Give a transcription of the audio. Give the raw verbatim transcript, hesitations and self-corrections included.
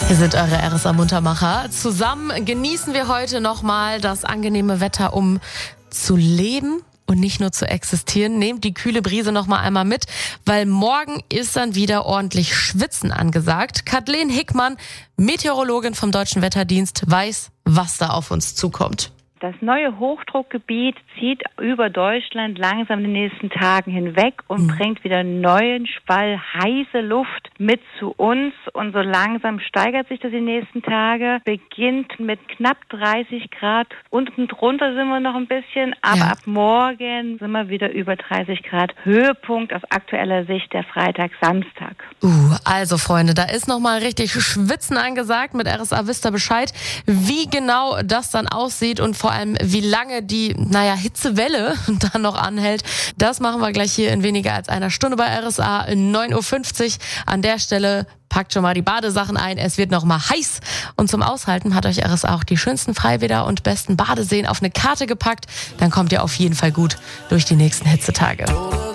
Hier sind eure R S A-Muntermacher. Zusammen genießen wir heute nochmal das angenehme Wetter, um zu leben und nicht nur zu existieren. Nehmt die kühle Brise nochmal einmal mit, weil morgen ist dann wieder ordentlich Schwitzen angesagt. Kathleen Hickmann, Meteorologin vom Deutschen Wetterdienst, weiß, was da auf uns zukommt. Das neue Hochdruckgebiet zieht über Deutschland langsam in den nächsten Tagen hinweg und mhm. bringt wieder neuen Schwall heiße Luft mit zu uns. Und so langsam steigert sich das die nächsten Tage. Beginnt mit knapp dreißig Grad. Unten drunter sind wir noch ein bisschen, aber ja. ab morgen sind wir wieder über dreißig Grad. Höhepunkt aus aktueller Sicht der Freitag, Samstag. Uh, also Freunde, da ist nochmal richtig Schwitzen angesagt. Mit R S A wisst ihr Bescheid, wie genau das dann aussieht und vor allem, wie lange die, naja, Hitzewelle da noch anhält. Das machen wir gleich hier in weniger als einer Stunde bei R S A neun Uhr fünfzig. An der Stelle packt schon mal die Badesachen ein. Es wird noch mal heiß. Und zum Aushalten hat euch R S A auch die schönsten Freibäder und besten Badeseen auf eine Karte gepackt. Dann kommt ihr auf jeden Fall gut durch die nächsten Hitzetage.